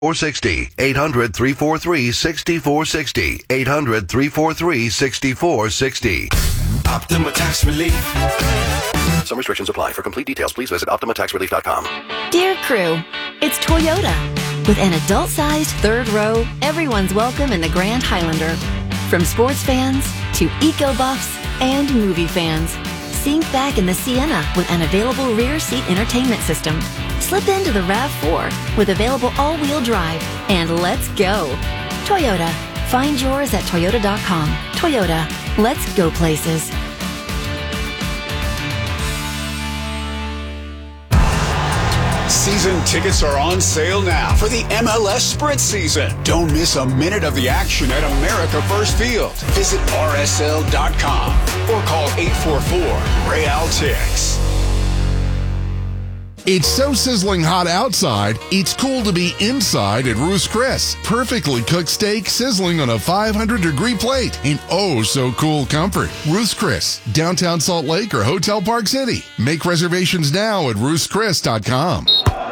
460 800-343-6460 800-343-6460. Optima Tax Relief. Some restrictions apply. For complete details, please visit OptimaTaxRelief.com. Dear crew, it's Toyota. With an adult-sized third row, everyone's welcome in the Grand Highlander. From sports fans to eco-buffs and movie fans. Sink back in the Sienna with an available rear seat entertainment system. Slip into the RAV4 with available all-wheel drive. And let's go. Toyota. Find yours at Toyota.com. Toyota. Let's go places. Season tickets are on sale now for the MLS Sprint season. Don't miss a minute of the action at America First Field. Visit rsl.com or call 844-REAL-TIX. It's so sizzling hot outside, it's cool to be inside at Ruth's Chris. Perfectly cooked steak sizzling on a 500-degree plate in oh so cool comfort. Ruth's Chris, downtown Salt Lake or Hotel Park City. Make reservations now at ruthschris.com.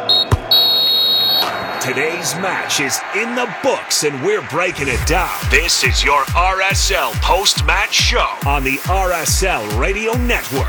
Today's match is in the books, and we're breaking it down. This is your RSL post-match show on the RSL Radio Network.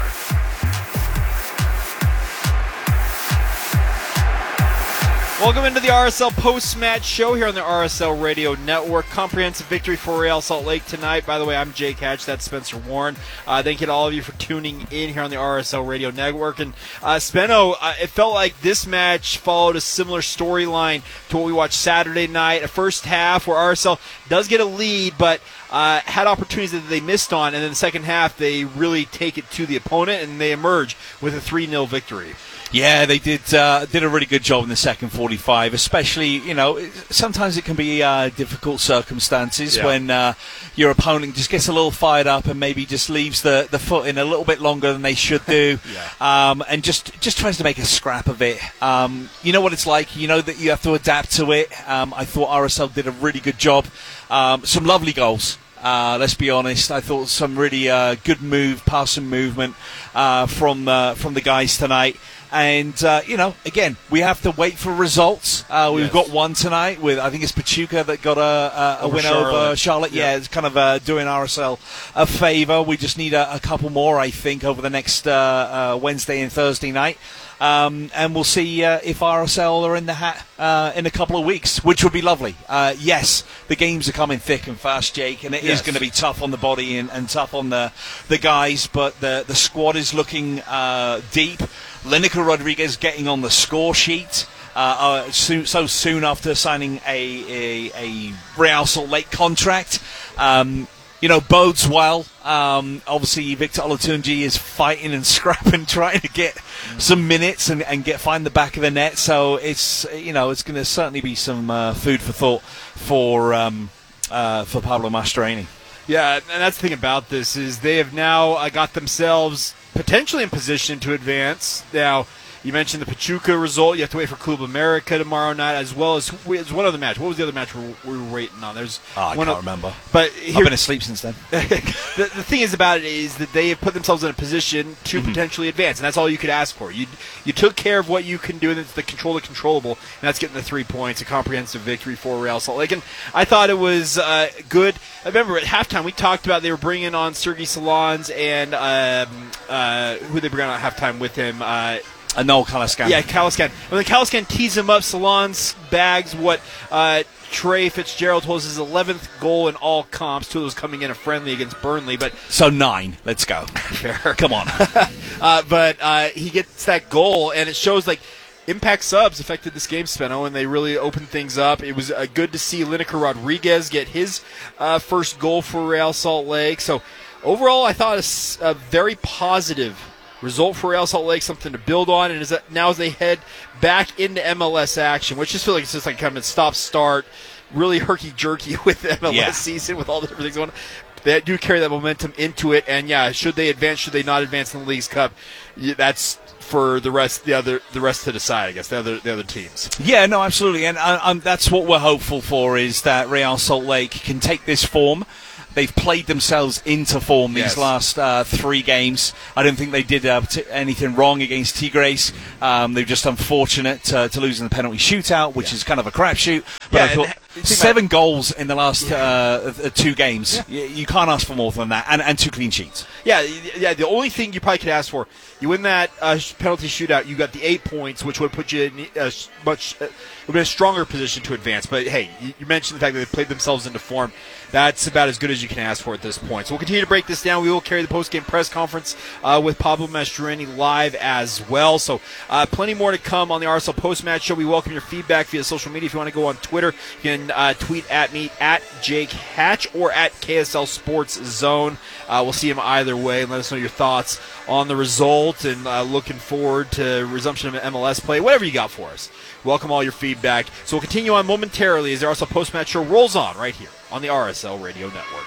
Welcome into the RSL post-match show here on the RSL Radio Network. Comprehensive victory for Real Salt Lake tonight. By the way, I'm Jake Hatch. That's Spencer Warren. Thank you to all of you for tuning in here on the RSL Radio Network. And Spenno, it felt like this match followed a similar storyline to what we watched Saturday night. A first half where RSL does get a lead, but had opportunities that they missed on. And then the second half, they really take it to the opponent, and they emerge with a 3-0 victory. Yeah, they did a really good job in the second 45, especially, sometimes it can be difficult circumstances when your opponent just gets a little fired up and maybe just leaves the foot in a little bit longer than they should do, and just tries to make a scrap of it. You know what it's like. You know that you have to adapt to it. I thought RSL did a really good job. Some lovely goals. Let's be honest. I thought some really good passing movement from the guys tonight. And, again, we have to wait for results. We've got one tonight with, I think it's Pachuca that got a win over Charlotte. Yeah, it's kind of doing RSL a favor. We just need a couple more, I think, over the next Wednesday and Thursday night. And we'll see if RSL are in the hat in a couple of weeks, which would be lovely. Yes, the games are coming thick and fast, Jake, and it is going to be tough on the body and tough on the guys, but the squad is looking deep. Lineker Rodriguez getting on the score sheet so soon after signing a Real Salt Lake contract. Bodes well. Obviously, Victor Olatunji is fighting and scrapping, trying to get some minutes and find the back of the net. So it's it's going to certainly be some food for thought for Pablo Mastroeni. Yeah, and that's the thing about this is they have now got themselves potentially in position to advance. Now, you mentioned the Pachuca result. You have to wait for Club America tomorrow night, as well as one other match. What was the other match we were waiting on? I can't remember. But I've been asleep since then. the thing is about it is that they have put themselves in a position to potentially advance, and that's all you could ask for. You took care of what you can do, and it's the controllable, and that's getting the 3 points, a comprehensive victory for Real Salt Lake. And I thought it was good. I remember at halftime we talked about they were bringing on Sergei Solans and who they bring on at halftime with him. Noel Kalaskan. Yeah, Kalaskan. When the Kalaskan tees him up, Solans bags what Trey Fitzgerald holds his 11th goal in all comps. 2 of those coming in a friendly against Burnley. So 9. Let's go. Fair. Come on. But he gets that goal, and it shows impact subs affected this game, Spenno, and they really opened things up. It was good to see Lineker Rodriguez get his first goal for Real Salt Lake. So overall, I thought a very positive result for Real Salt Lake, something to build on, and now as they head back into MLS action, which just feels like it's just kind of a stop-start, really herky-jerky with the MLS season with all the different things going on. They do carry that momentum into it, and should they advance, should they not advance in the Leagues Cup, that's for the rest to decide, I guess, the other teams. Yeah, no, absolutely, and that's what we're hopeful for, is that Real Salt Lake can take this form They've played themselves into form these last 3 games. I don't think they did anything wrong against Tigres. They're just unfortunate to lose in the penalty shootout, which is kind of a crapshoot. But I thought 7 goals in the last 2 games. You can't ask for more than that, and 2 clean sheets. Yeah. The only thing you probably could ask for, you win that penalty shootout, you got the 8 points, which would put you in a stronger position to advance. But hey, you mentioned the fact that they played themselves into form. That's about as good as you can ask for at this point. So we'll continue to break this down. We will carry the post-game press conference with Pablo Mastroeni live as well. So plenty more to come on the RSL Post-Match Show. We welcome your feedback via social media. If you want to go on Twitter, you can tweet at me, at Jake Hatch, or at KSL Sports Zone. We'll see him either way. Let us know your thoughts on the result, and looking forward to resumption of MLS play. Whatever you got for us. Welcome all your feedback. So we'll continue on momentarily as the RSL Post-Match Show rolls on right here on the RSL Radio Network.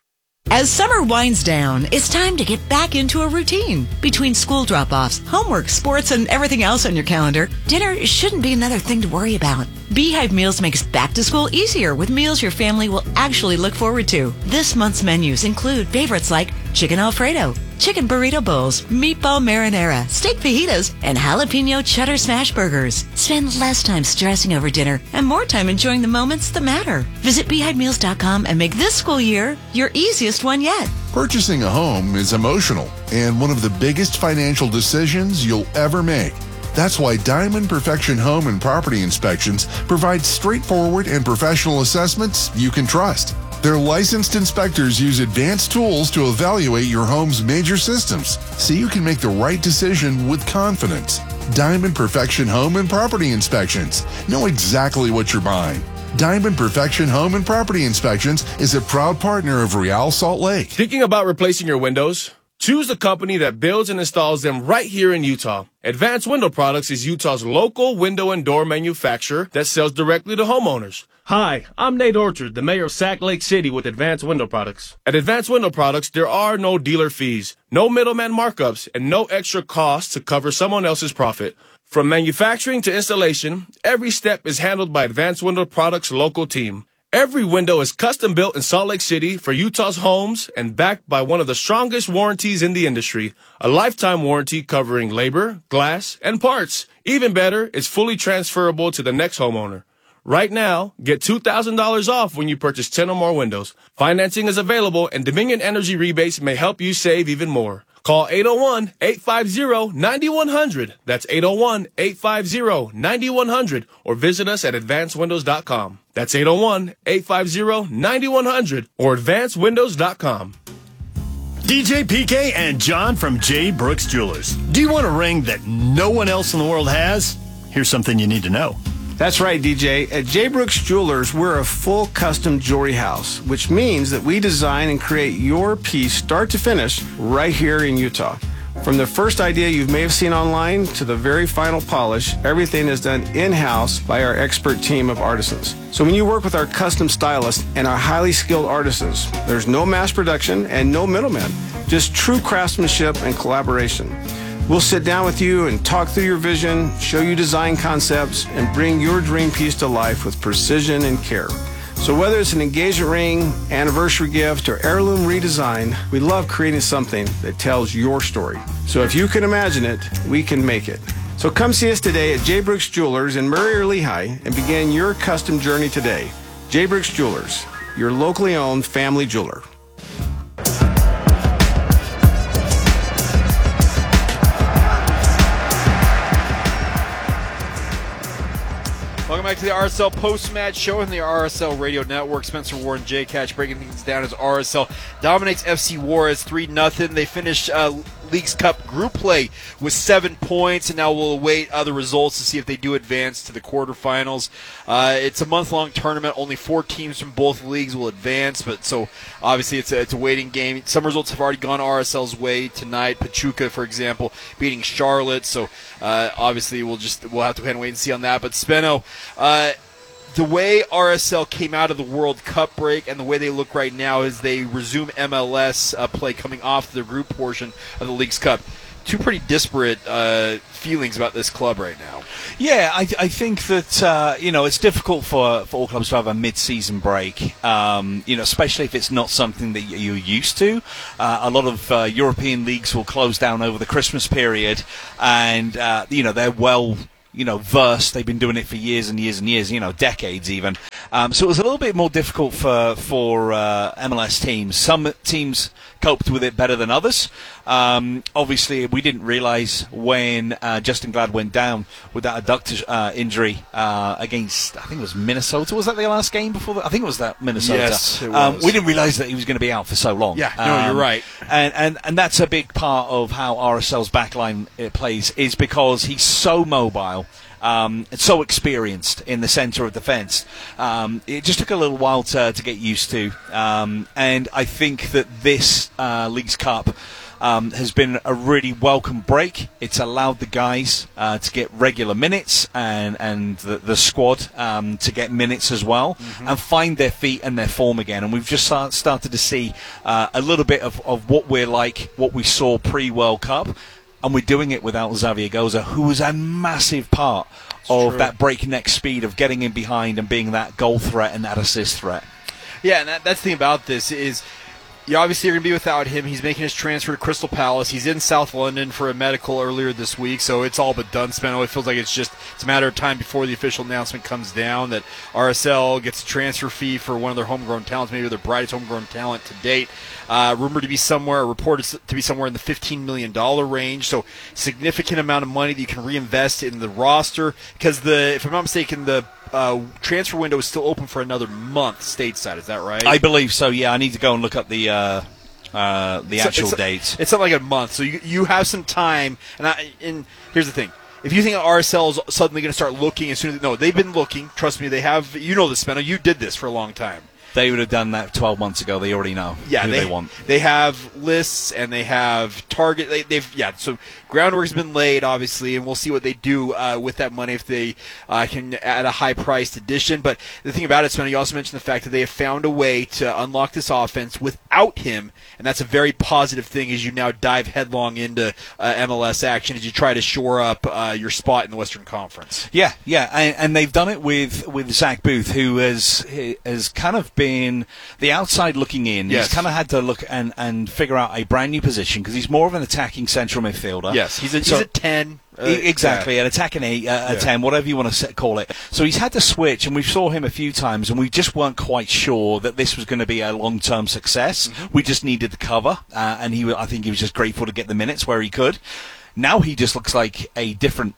As summer winds down, it's time to get back into a routine. Between school drop-offs, homework, sports, and everything else on your calendar, dinner shouldn't be another thing to worry about. Beehive Meals makes back to school easier with meals your family will actually look forward to. This month's menus include favorites like chicken Alfredo, chicken burrito bowls, meatball marinara, steak fajitas, and jalapeno cheddar smash burgers. Spend less time stressing over dinner and more time enjoying the moments that matter. Visit BeehiveMeals.com and make this school year your easiest one yet. Purchasing a home is emotional and one of the biggest financial decisions you'll ever make. That's why Diamond Perfection Home and Property Inspections provide straightforward and professional assessments you can trust. Their licensed inspectors use advanced tools to evaluate your home's major systems so you can make the right decision with confidence. Diamond Perfection Home and Property Inspections. Know exactly what you're buying. Diamond Perfection Home and Property Inspections is a proud partner of Real Salt Lake. Thinking about replacing your windows? Choose a company that builds and installs them right here in Utah. Advanced Window Products is Utah's local window and door manufacturer that sells directly to homeowners. Hi, I'm Nate Orchard, the mayor of Sac Lake City with Advanced Window Products. At Advanced Window Products, there are no dealer fees, no middleman markups, and no extra costs to cover someone else's profit. From manufacturing to installation, every step is handled by Advanced Window Products' local team. Every window is custom built in Salt Lake City for Utah's homes and backed by one of the strongest warranties in the industry, a lifetime warranty covering labor, glass, and parts. Even better, it's fully transferable to the next homeowner. Right now, get $2,000 off when you purchase 10 or more windows. Financing is available and Dominion Energy rebates may help you save even more. Call 801-850-9100. That's 801-850-9100 or visit us at advancedwindows.com. That's 801-850-9100 or advancedwindows.com. DJ PK and John from J. Brooks Jewelers. Do you want a ring that no one else in the world has? Here's something you need to know. That's right, DJ. At J. Brooks Jewelers, we're a full custom jewelry house, which means that we design and create your piece start to finish right here in Utah. From the first idea you may have seen online to the very final polish, everything is done in-house by our expert team of artisans. So when you work with our custom stylists and our highly skilled artisans, there's no mass production and no middlemen, just true craftsmanship and collaboration. We'll sit down with you and talk through your vision, show you design concepts, and bring your dream piece to life with precision and care. So whether it's an engagement ring, anniversary gift, or heirloom redesign, we love creating something that tells your story. So if you can imagine it, we can make it. So come see us today at J. Brooks Jewelers in Murray or Lehigh and begin your custom journey today. J. Brooks Jewelers, your locally owned family jeweler. Welcome back to the RSL Post-Match Show and the RSL Radio Network. Spencer Warren, Jay Catch breaking things down as RSL dominates FC Juarez 3-0. They finished Leagues Cup group play with 7 points, and now we'll await other results to see if they do advance to the quarterfinals. It's a month-long tournament. Only 4 teams from both leagues will advance, but so obviously it's a waiting game. Some results have already gone RSL's way tonight. Pachuca, for example, beating Charlotte. So obviously we'll have to wait and see on that. But Spenno, the way RSL came out of the World Cup break and the way they look right now as they resume MLS play coming off the group portion of the Leagues Cup, two pretty disparate feelings about this club right now. Yeah, I think that it's difficult for all clubs to have a mid-season break. Especially if it's not something that you're used to. A lot of European leagues will close down over the Christmas period, and they're well versed. They've been doing it for years and years and years, decades even. So it was a little bit more difficult for MLS teams. Some teams coped with it better than others. Obviously, we didn't realize when Justin Glad went down with that adductor injury against, I think it was Minnesota. Was that the last game before that? I think it was that Minnesota. Yes, it was. We didn't realize that he was going to be out for so long. Yeah, no, you're right. And that's a big part of how RSL's backline plays, is because he's so mobile. So experienced in the centre of defence. It just took a little while to get used to. And I think that this Leagues Cup has been a really welcome break. It's allowed the guys to get regular minutes and the squad to get minutes as well, and find their feet and their form again. And we've just started to see a little bit of what we're like, what we saw pre-World Cup. And we're doing it without Xavier Goza, who was a massive part of that breakneck speed of getting in behind and being that goal threat and that assist threat. Yeah, and that's the thing about this is, you obviously are going to be without him. He's making his transfer to Crystal Palace. He's in South London for a medical earlier this week, so it's all but done, Spenno. It feels like it's a matter of time before the official announcement comes down that RSL gets a transfer fee for one of their homegrown talents, maybe their brightest homegrown talent to date. Rumored to be reported to be somewhere in the $15 million range, so significant amount of money that you can reinvest in the roster, because if I'm not mistaken, the transfer window is still open for another month stateside. Is that right? I believe so. Yeah, I need to go and look up the actual dates. It's something like a month, so you have some time. And here's the thing: if you think RSL is suddenly going to start looking as soon as they've been looking. Trust me, they have. You know this, Spenno. You did this for a long time. They would have done that 12 months ago. They already know who they want. They have lists and they have target. So groundwork's been laid, obviously, and we'll see what they do with that money if they can add a high-priced addition. But the thing about it, Spencer, you also mentioned the fact that they have found a way to unlock this offense without him, and that's a very positive thing as you now dive headlong into MLS action as you try to shore up your spot in the Western Conference. Yeah, and they've done it with Zach Booth, who has kind of been the outside looking in. Yes. He's kind of had to look and figure out a brand new position because he's more of an attacking central midfielder. Yes, he's a 10. Exactly, an attacking 8, a 10, whatever you want to call it. So he's had to switch, and we saw him a few times, and we just weren't quite sure that this was going to be a long-term success. We just needed the cover, and I think he was just grateful to get the minutes where he could. Now he just looks like a different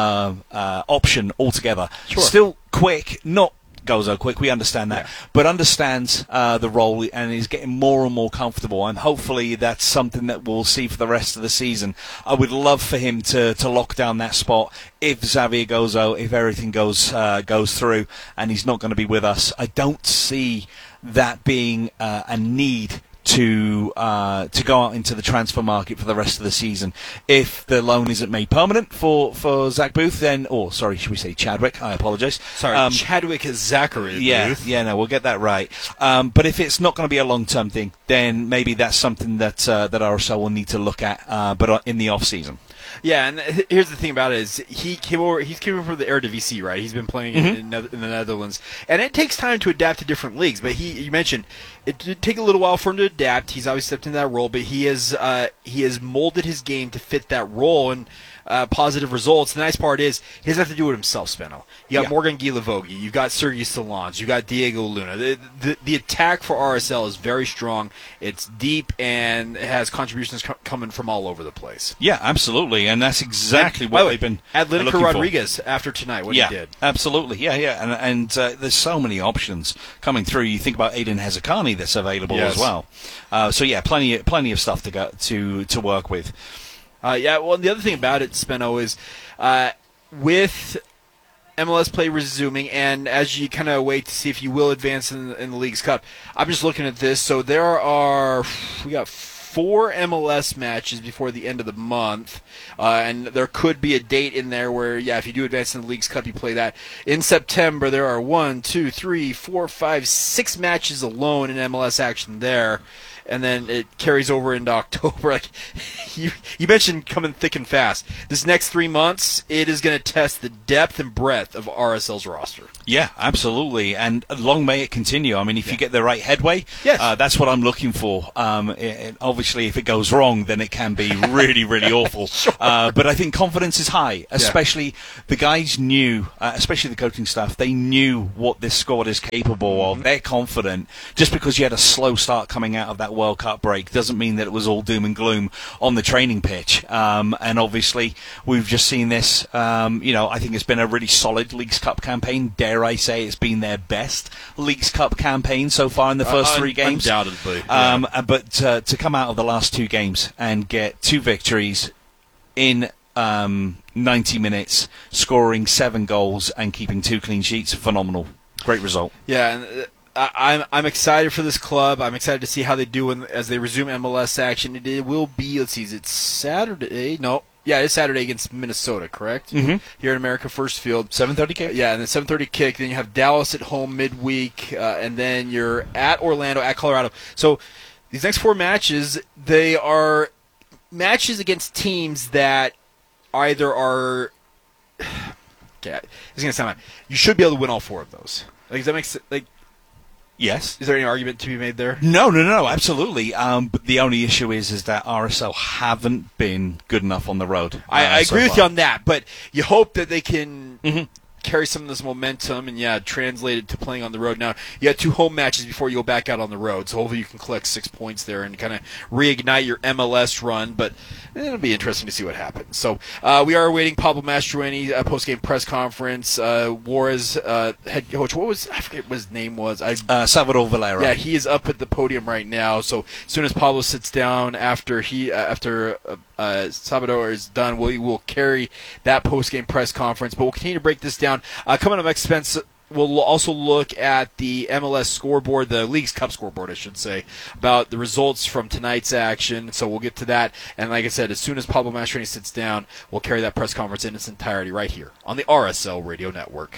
option altogether. Sure. Still quick, not Gozo quick, we understand that, but understands the role and is getting more and more comfortable, and hopefully that's something that we'll see for the rest of the season. I would love for him to lock down that spot if Xavier Gozo, if everything goes through and he's not going to be with us. I don't see that being a need to go out into the transfer market for the rest of the season. If the loan isn't made permanent for Zach Booth, then, should we say Chadwick? I apologise. Sorry, Chadwick is Zachary Booth. Yeah, no, we'll get that right. But if it's not going to be a long-term thing, then maybe that's something that RSL will need to look at, but in the off-season. Yeah, and here's the thing about it is he's came over from the Eredivisie, right? He's been playing in the Netherlands, and it takes time to adapt to different leagues. But you mentioned it did take a little while for him to adapt. He's obviously stepped into that role, but he has molded his game to fit that role and positive results. The nice part is he doesn't have to do it himself, Spenno. You got Morgan Guilavogui, you've got Sergei Solange, you got Diego Luna. The attack for RSL is very strong. It's deep and it has contributions coming from all over the place. Yeah, absolutely, and that's exactly what they've been Atletico looking Rodriguez for. After tonight, what he did. Absolutely, yeah, and there's so many options coming through. You think about Aiden Hezekani that's available as well. Plenty of stuff to work with. Well, the other thing about it, Spenno, is with MLS play resuming, and as you kind of wait to see if you will advance in the Leagues Cup, I'm just looking at this. So we got 4 MLS matches before the end of the month, and there could be a date in there where, if you do advance in the Leagues Cup, you play that. In September, there are 6 matches alone in MLS action there. And then it carries over into October. Like you mentioned, coming thick and fast. This next 3 months, it is going to test the depth and breadth of RSL's roster. Yeah, absolutely, and long may it continue. I mean, if you get the right headway, that's what I'm looking for. Obviously, if it goes wrong, then it can be really, really awful. Sure. But I think confidence is high, especially the guys knew, especially the coaching staff, they knew what this squad is capable of. They're confident. Just because you had a slow start coming out of that World Cup break doesn't mean that it was all doom and gloom on the training pitch. And obviously, we've just seen this. I think it's been a really solid Leagues Cup campaign. Dare I say it's been their best Leagues Cup campaign so far in the first 3 games. Undoubtedly. But to come out of the last 2 games and get 2 victories in 90 minutes, scoring 7 goals and keeping 2 clean sheets, phenomenal. Great result. Yeah, and I'm excited for this club. I'm excited to see how they do as they resume MLS action. It will be, let's see, is it Saturday? No. Yeah, it's Saturday against Minnesota, correct? Mm-hmm. Here at America First Field. 7:30 kick? Yeah, and then 7:30 kick. Then you have Dallas at home midweek, and then you're at Orlando, at Colorado. So these next 4 matches, they are matches against teams that either are... Okay, this is going to sound bad. You should be able to win all 4 of those. Like, does that make sense? Like, yes. Is there any argument to be made there? No, absolutely. But the only issue is that RSL haven't been good enough on the road. I agree with you on that, but you hope that they can carry some of this momentum and, translate it to playing on the road. Now, you have 2 home matches before you go back out on the road, so hopefully you can collect 6 points there and kind of reignite your MLS run, but it'll be interesting to see what happens. So we are awaiting Pablo Mastroeni post-game press conference. Juarez head coach, I forget what his name was. Salvador Valero. Yeah, he is up at the podium right now, so as soon as Pablo sits down after Salvador is done, we will carry that post-game press conference, but we'll continue to break this down. Coming up next, Spence, we'll also look at the MLS scoreboard, the Leagues Cup scoreboard, I should say, about the results from tonight's action. So we'll get to that. And like I said, as soon as Pablo Mastroeni sits down, we'll carry that press conference in its entirety right here on the RSL Radio Network.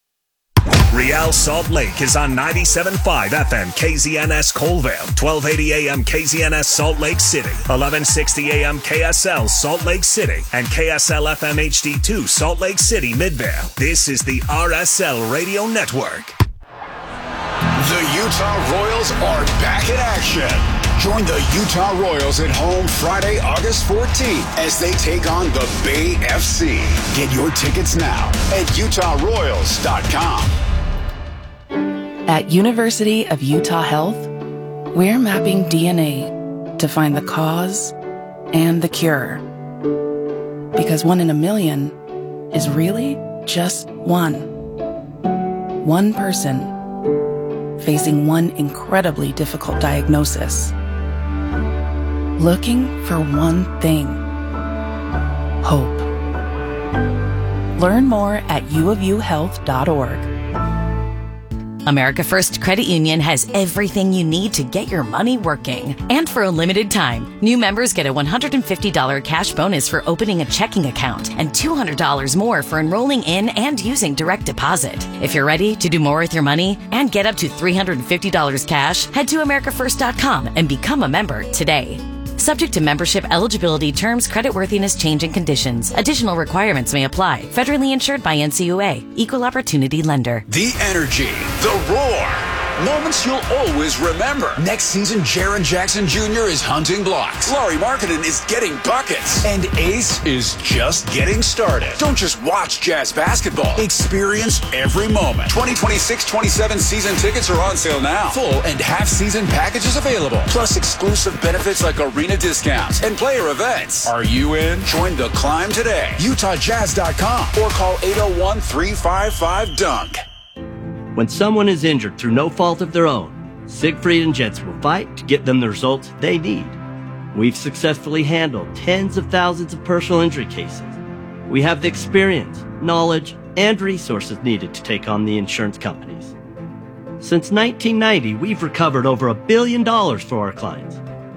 Real Salt Lake is on 97.5 FM KZNS Colville, 1280 AM KZNS Salt Lake City, 1160 AM KSL Salt Lake City, and KSL FM HD2 Salt Lake City Midvale. This is the RSL Radio Network. The Utah Royals are back in action. Join the Utah Royals at home Friday, August 14th as they take on the Bay FC. Get your tickets now at utahroyals.com. At University of Utah Health, we're mapping DNA to find the cause and the cure. Because 1 in a million is really just one. One person facing one incredibly difficult diagnosis. Looking for one thing: hope. Learn more at uofuhealth.org. America First Credit Union has everything you need to get your money working. And for a limited time, new members get a $150 cash bonus for opening a checking account and $200 more for enrolling in and using direct deposit. If you're ready to do more with your money and get up to $350 cash, head to americafirst.com and become a member today. Subject to membership, eligibility, terms, creditworthiness, change, and conditions. Additional requirements may apply. Federally insured by NCUA. Equal Opportunity Lender. The energy, the roar, moments you'll always remember. Next season, Jaren Jackson Jr. is hunting blocks. Laurie Markkinen is getting buckets. And Ace is just getting started. Don't just watch Jazz basketball. Experience every moment. 2026-27 season tickets are on sale now. Full and half-season packages available. Plus exclusive benefits like arena discounts and player events. Are you in? Join the climb today. UtahJazz.com or call 801-355-DUNK. When someone is injured through no fault of their own, Siegfried and Jets will fight to get them the results they need. We've successfully handled tens of thousands of personal injury cases. We have the experience, knowledge, and resources needed to take on the insurance companies. Since 1990, we've recovered over $1 billion for our clients.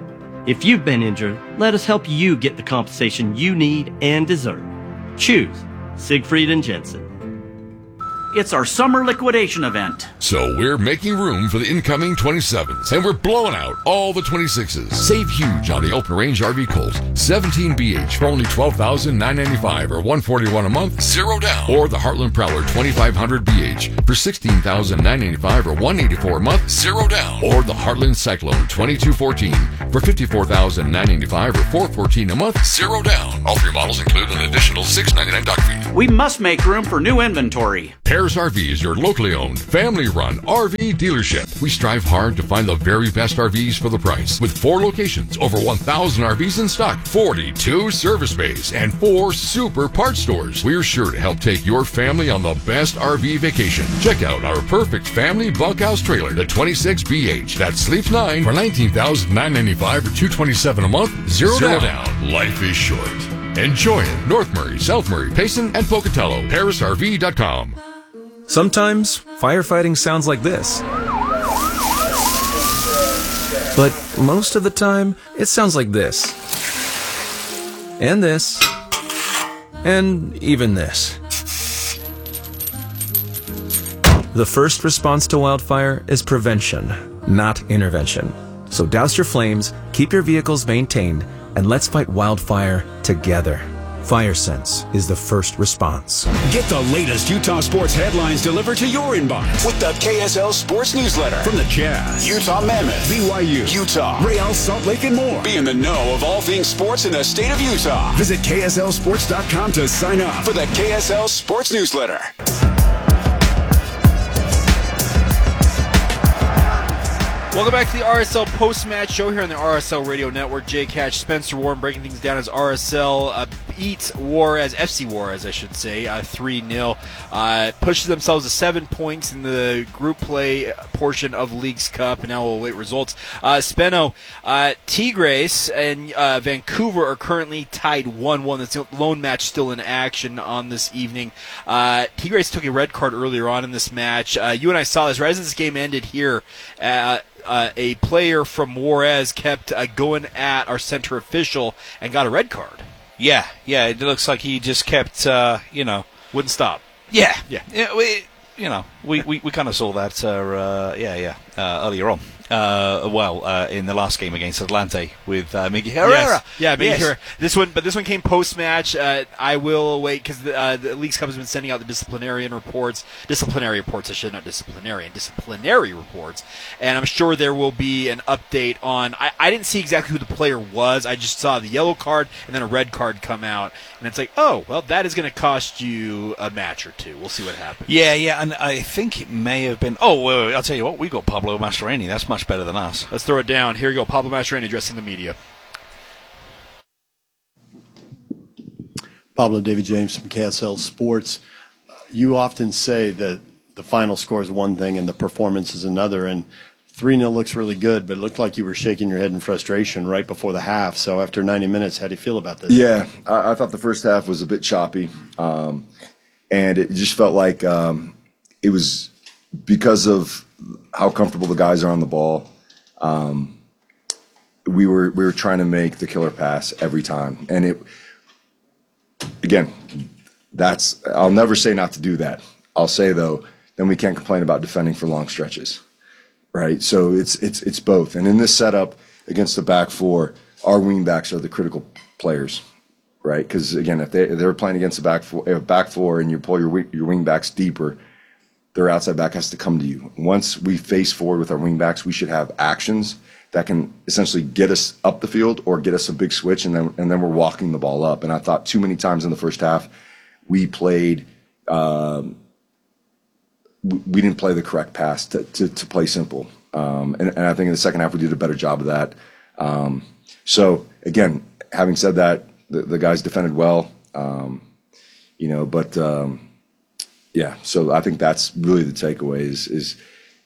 If you've been injured, let us help you get the compensation you need and deserve. Choose Siegfried and Jensen. It's our summer liquidation event. So we're making room for the incoming 27s, and we're blowing out all the 26s. Save huge on the Open Range RV Colt 17BH for only $12,995 or $141 a month, 0 down. Or the Heartland Prowler 2500BH for $16,995 or $184 a month, 0 down. Or the Heartland Cyclone 2214 for $54,995 or $414 a month, 0 down. All 3 models include an additional $699 dock fee. We must make room for new inventory. Paris RV is your locally owned, family-run RV dealership. We strive hard to find the very best RVs for the price. With 4 locations, over 1,000 RVs in stock, 42 service bays, and 4 super parts stores. We're sure to help take your family on the best RV vacation. Check out our perfect family bunkhouse trailer, the 26BH, that sleeps 9 for $19,995 or $227 a month, 0 down. Life is short. Enjoy it. North Murray, South Murray, Payson, and Pocatello. ParisRV.com. Sometimes firefighting sounds like this. But most of the time, it sounds like this. And this. And even this. The first response to wildfire is prevention, not intervention. So douse your flames, keep your vehicles maintained, and let's fight wildfire together. FireSense is the first response. Get the latest Utah sports headlines delivered to your inbox with the KSL Sports Newsletter. From the Jazz, Utah Mammoth, BYU, Utah, Real Salt Lake, and more. Be in the know of all things sports in the state of Utah. Visit KSLSports.com to sign up for the KSL Sports Newsletter. Welcome back to the RSL post-match show here on the RSL Radio Network. Jay Catch, Spencer Warren breaking things down as RSL beats Juarez, FC Juarez, I should say, 3-0. Pushes themselves to 7 points in the group play portion of Leagues Cup, and now we'll await results. Spenno, Tigres and Vancouver are currently tied 1-1. That's the lone match still in action on this evening. Tigres took a red card earlier on in this match. You and I saw this right as this game ended here. A player from Juarez kept going at our center official and got a red card. Yeah, it looks like he just kept, wouldn't stop. Yeah. We kind of saw that, earlier on. In the last game against Atlante with Miguel Herrera. Yes. Miguel Herrera. This one came post-match. I will wait because the Leagues Cup has been sending out the disciplinary reports, and I'm sure there will be an update on. I didn't see exactly who the player was. I just saw the yellow card and then a red card come out, and it's like, oh, well, that is going to cost you a match or two. We'll see what happens. Yeah, and I think it may have been. Oh, well, I'll tell you what, we got Pablo Mastroeni. That's much better than us. Let's throw it down. Here you go. Pablo Mastroeni addressing the media. Pablo, David James from KSL Sports. You often say that the final score is one thing and the performance is another, and 3-0 looks really good, but it looked like you were shaking your head in frustration right before the half. So after 90 minutes, how do you feel about this? Yeah, I thought the first half was a bit choppy, and it just felt like it was because of how comfortable the guys are on the ball. We were trying to make the killer pass every time, and I'll never say not to do that. I'll say though, then we can't complain about defending for long stretches, right? So it's both. And in this setup against the back four, our wing backs are the critical players, right? Because again, if they're playing against the back four, and you pull your wing backs deeper, their outside back has to come to you. Once we face forward with our wing backs, we should have actions that can essentially get us up the field or get us a big switch, and then we're walking the ball up. And I thought too many times in the first half we played we didn't play the correct pass to play simple. And I think in the second half we did a better job of that. So again, having said that, the guys defended well, yeah, so I think that's really the takeaway is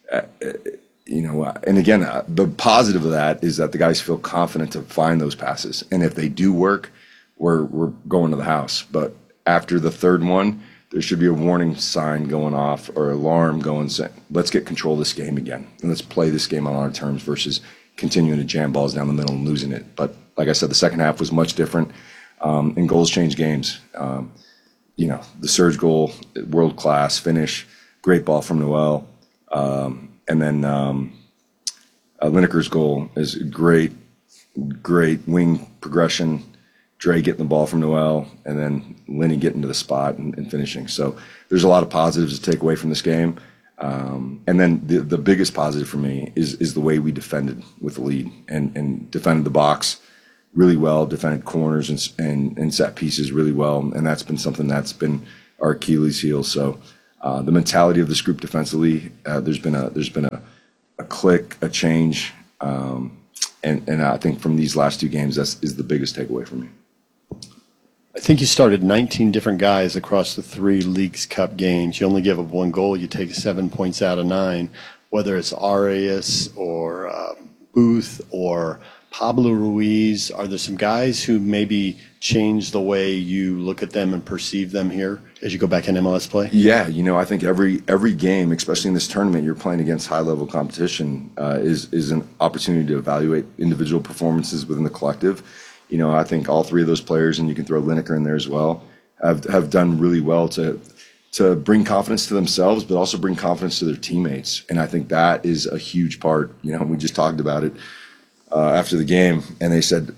and again, the positive of that is that the guys feel confident to find those passes. And if they do work, we're going to the house. But after the third one, there should be a warning sign going off or alarm going, saying, let's get control of this game again. And let's play this game on our terms versus continuing to jam balls down the middle and losing it. But like I said, the second half was much different, and goals change games. The Serge goal, world-class finish, great ball from Noel. And then Lineker's goal is great wing progression. Dre getting the ball from Noel, and then Lenny getting to the spot and finishing. So there's a lot of positives to take away from this game. And then the biggest positive for me is the way we defended with the lead and defended the box really well, defended corners and set pieces really well. And that's been something that's been our Achilles heel. So the mentality of this group defensively, there's been a click, a change. And I think from these last two games, is the biggest takeaway for me. I think you started 19 different guys across the 3 Leagues Cup games. You only give up 1 goal. You take 7 points out of 9, whether it's Arias or Booth or Pablo Ruiz. Are there some guys who maybe change the way you look at them and perceive them here as you go back in MLS play? Yeah, I think every game, especially in this tournament, you're playing against high-level competition, is an opportunity to evaluate individual performances within the collective. I think all 3 of those players, and you can throw Lineker in there as well, have done really well to bring confidence to themselves, but also bring confidence to their teammates. And I think that is a huge part. We just talked about it after the game, and they said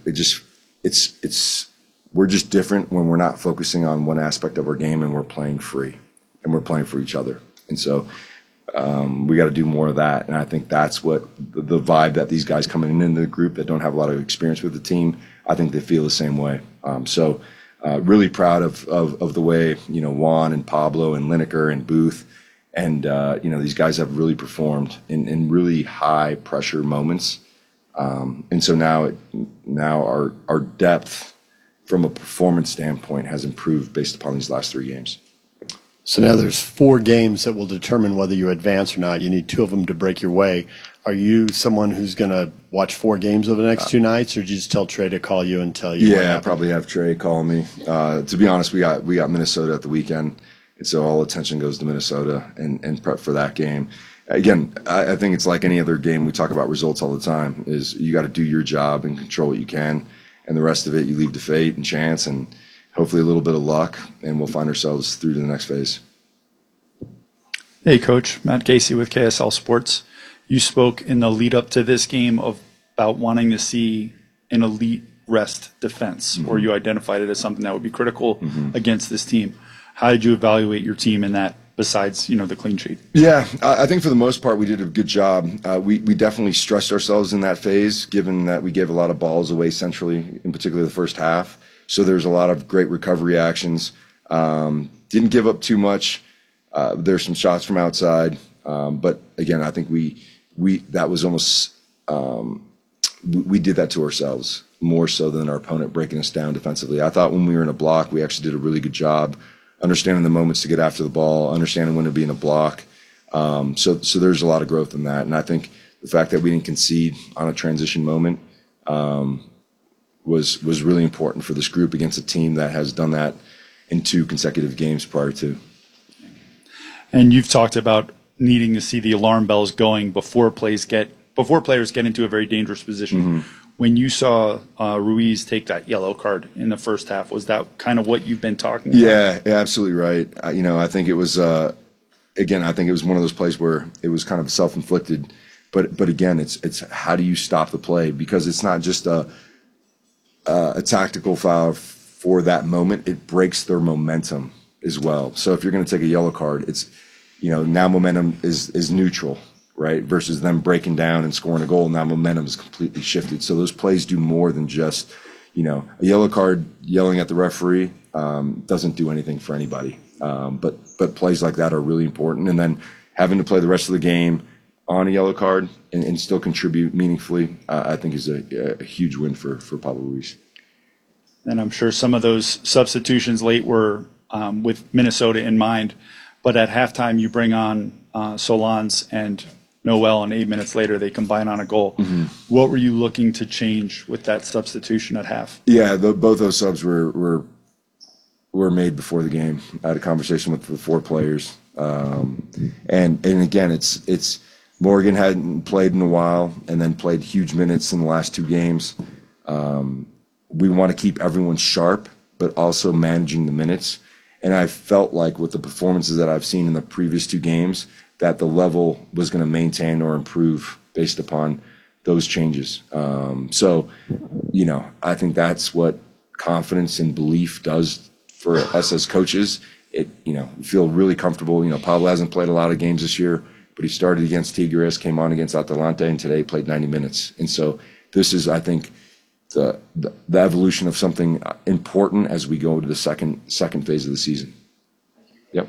we're just different when we're not focusing on one aspect of our game and we're playing free and we're playing for each other. And so we got to do more of that. And I think that's what the vibe that these guys coming into the group that don't have a lot of experience with the team, I think they feel the same way. So really proud of the way, Juan and Pablo and Lineker and Booth and, these guys have really performed in really high pressure moments. And so now our depth from a performance standpoint has improved based upon these last 3 games. So now there's 4 games that will determine whether you advance or not. You need 2 of them to break your way. Are you someone who's going to watch 4 games over the next 2 nights, or did you just tell Trey to call you and tell you? Yeah, I'll probably have Trey call me. To be honest, we got Minnesota at the weekend, and so all attention goes to Minnesota and prep for that game. Again, I think it's like any other game. We talk about results all the time. Is you got to do your job and control what you can, and the rest of it you leave to fate and chance and hopefully a little bit of luck, and we'll find ourselves through to the next phase. Hey, Coach. Matt Casey with KSL Sports. You spoke in the lead up to this game about wanting to see an elite rest defense, or you identified it as something that would be critical against this team. How did you evaluate your team in that, besides, the clean sheet? Yeah, I think for the most part we did a good job. We definitely stressed ourselves in that phase, given that we gave a lot of balls away centrally, in particular the first half. So there's a lot of great recovery actions. Didn't give up too much. There's some shots from outside, but again, I think we that was almost we did that to ourselves more so than our opponent breaking us down defensively. I thought when we were in a block, we actually did a really good job understanding the moments to get after the ball, understanding when to be in a block. So there's a lot of growth in that, and I think the fact that we didn't concede on a transition moment was really important for this group against a team that has done that in 2 consecutive games prior to. And you've talked about needing to see the alarm bells going before players get into a very dangerous position. When you saw Ruiz take that yellow card in the first half, was that kind of what you've been talking about? Yeah, absolutely right. I think it was again, I think it was one of those plays where it was kind of self-inflicted, but again, it's how do you stop the play, because it's not just a tactical foul for that moment. It breaks their momentum as well. So if you're going to take a yellow card, it's now momentum is neutral, right? Versus them breaking down and scoring a goal. Now momentum is completely shifted. So those plays do more than just, a yellow card yelling at the referee doesn't do anything for anybody. But plays like that are really important. And then having to play the rest of the game on a yellow card and still contribute meaningfully, I think is a huge win for Pablo Ruiz. And I'm sure some of those substitutions late were with Minnesota in mind. But at halftime, you bring on Solans and Noel, and 8 minutes later, they combine on a goal. What were you looking to change with that substitution at half? Yeah, both those subs were made before the game. I had a conversation with the 4 players, and again, it's Morgan hadn't played in a while and then played huge minutes in the last 2 games. We want to keep everyone sharp, but also managing the minutes. And I felt like with the performances that I've seen in the previous 2 games, that the level was going to maintain or improve based upon those changes. So, I think that's what confidence and belief does for us as coaches. We feel really comfortable. Pablo hasn't played a lot of games this year, but he started against Tigres, came on against Atalanta, and today played 90 minutes. And so this is, I think, the evolution of something important as we go to the second phase of the season. Yep.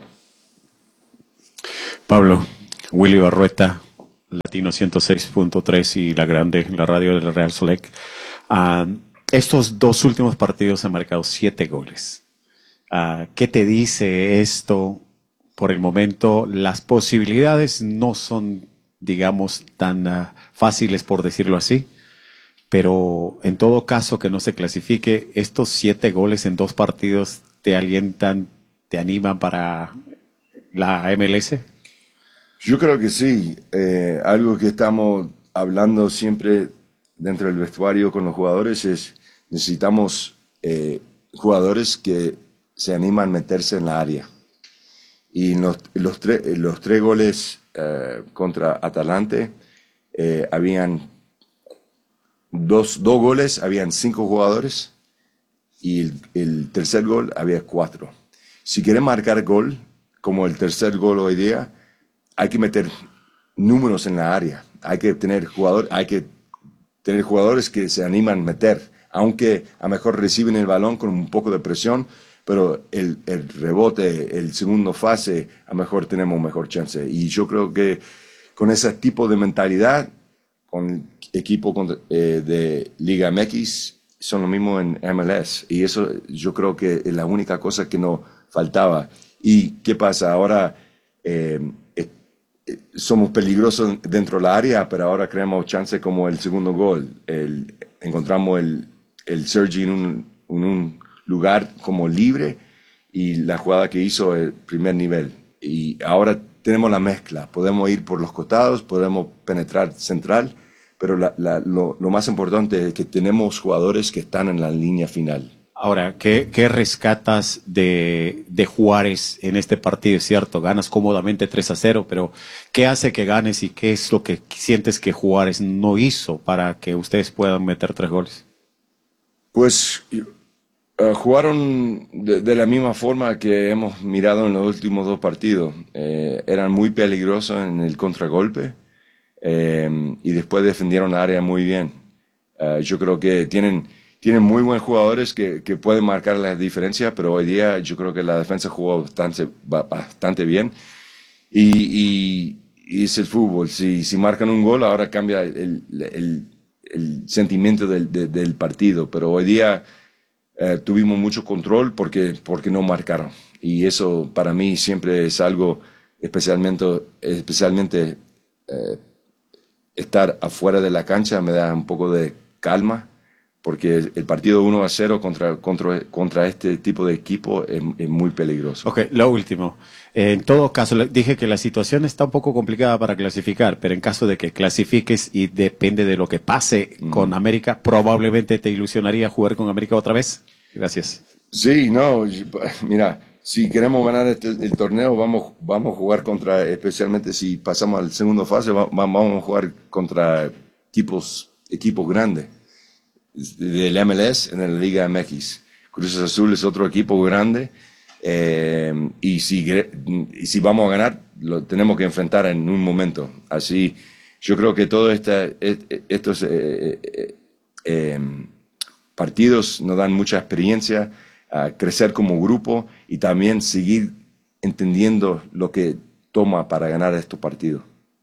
Pablo, Willy Barrueta, Latino 106.3 y La Grande, la radio del Real Solec. Estos 2 últimos partidos han marcado 7 goles. ¿Qué te dice esto? Por el momento, las posibilidades no son, digamos, tan fáciles, por decirlo así. Pero en todo caso que no se clasifique, estos 7 goles en 2 partidos te alientan, te animan para la MLS. Yo creo que sí. Algo que estamos hablando siempre dentro del vestuario con los jugadores es necesitamos jugadores que se animan a meterse en la área. Y en los 3 goles contra Atalante habían 2 goles, habían 5 jugadores y el tercer gol había 4. Si quieren marcar gol, como el tercer gol hoy día, hay que meter números en la área. Hay que tener jugadores que se animan a meter, aunque a lo mejor reciben el balón con un poco de presión, pero el rebote, el segundo fase, a lo mejor tenemos mejor chance. Y yo creo que con ese tipo de mentalidad, con equipo de Liga MX, son lo mismo en MLS. Y eso yo creo que es la única cosa que nos faltaba. ¿Y qué pasa? Ahora somos peligrosos dentro de la área, pero ahora creamos chance como el segundo gol. Encontramos el Sergi en un lugar como libre y la jugada que hizo el primer nivel. Y ahora tenemos la mezcla. Podemos ir por los costados, podemos penetrar central, pero lo más importante es que tenemos jugadores que están en la línea final. Ahora, ¿qué rescatas de Juárez en este partido? Es cierto, ganas cómodamente 3-0, pero ¿qué hace que ganes y qué es lo que sientes que Juárez no hizo para que ustedes puedan meter 3 goles? Pues jugaron de la misma forma que hemos mirado en los últimos 2 partidos. Eran muy peligrosos en el contragolpe y después defendieron la área muy bien. Yo creo que tienen muy buenos jugadores que pueden marcar la diferencia, pero hoy día yo creo que la defensa jugó bastante bien. Y es el fútbol. Si marcan un gol, ahora cambia el sentimiento del partido. Pero hoy día tuvimos mucho control porque no marcaron. Y eso para mí siempre es algo, especialmente estar afuera de la cancha me da un poco de calma. Porque el partido 1-0 contra este tipo de equipo es muy peligroso. Ok, lo último. En todo caso, dije que la situación está un poco complicada para clasificar, pero en caso de que clasifiques y depende de lo que pase con América, probablemente te ilusionaría jugar con América otra vez. Gracias. Sí, no, mira, si queremos ganar el torneo, vamos a jugar especialmente si pasamos al segundo fase, vamos a jugar contra equipos grandes. Del MLS en la Liga MX. Cruz Azul es otro equipo grande y si vamos a ganar lo tenemos que enfrentar en un momento. Así yo creo que todos estos partidos nos dan mucha experiencia a crecer como grupo y también seguir entendiendo lo que toma para ganar estos partidos.